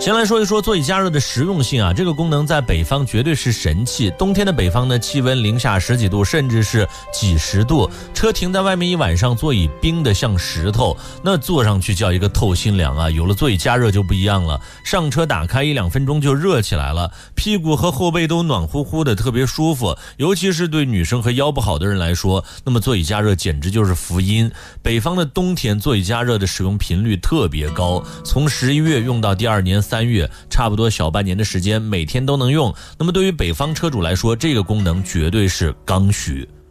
先来说一说座椅加热的实用性啊，这个功能在北方绝对是神器。冬天的北方呢，气温零下10几度，甚至是几十度，车停在外面一晚上，座椅冰得像石头，那坐上去叫一个透心凉啊。有了座椅加热就不一样了，上车打开1-2分钟就热起来了，屁股和后背都暖乎乎的，特别舒服。尤其是对女生和腰不好的人来说，那么座椅加热简直就是福音。北方的冬天座椅加热的使用频率特别高，从11月用到第2年3月，差不多小半年的时间，每天都能用。那么对于北方车主来说，这个功能绝对是刚需。